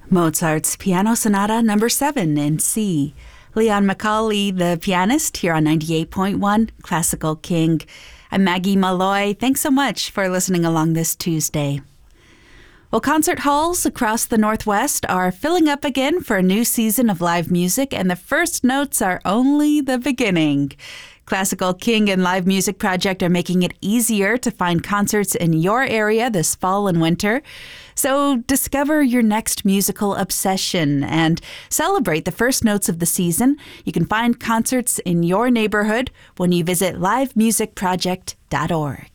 Mozart's Piano Sonata No. 7 in C. Leon McCauley, the pianist, here on 98.1 Classical King. I'm Maggie Malloy. Thanks so much for listening along this Tuesday. Well, concert halls across the Northwest are filling up again for a new season of live music, and the first notes are only the beginning. Classical King and Live Music Project are making it easier to find concerts in your area this fall and winter. So discover your next musical obsession and celebrate the first notes of the season. You can find concerts in your neighborhood when you visit livemusicproject.org.